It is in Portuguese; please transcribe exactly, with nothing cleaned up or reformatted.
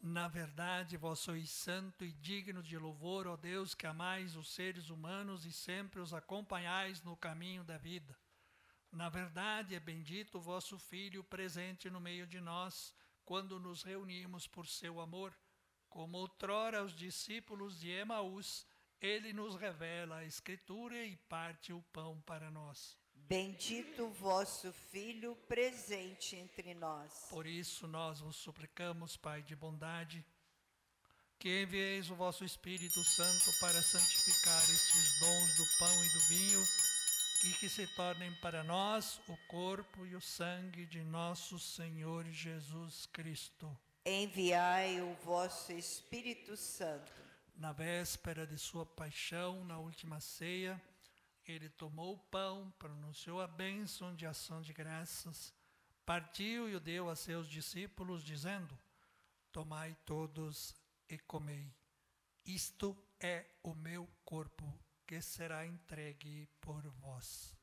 Na verdade, vós sois santo e digno de louvor, ó Deus, que amais os seres humanos e sempre os acompanhais no caminho da vida. Na verdade, é bendito o vosso Filho presente no meio de nós, quando nos reunimos por seu amor. Como outrora os discípulos de Emaús, ele nos revela a Escritura e parte o pão para nós. Bendito o vosso Filho presente entre nós. Por isso nós vos suplicamos, Pai de bondade, que envieis o vosso Espírito Santo para santificar estes dons do pão e do vinho e que se tornem para nós o corpo e o sangue de nosso Senhor Jesus Cristo. Enviai o vosso Espírito Santo. Na véspera de sua paixão, na última ceia, ele tomou o pão, pronunciou a bênção de ação de graças, partiu e o deu a seus discípulos, dizendo: tomai todos e comei. Isto é o meu corpo, que será entregue por vós.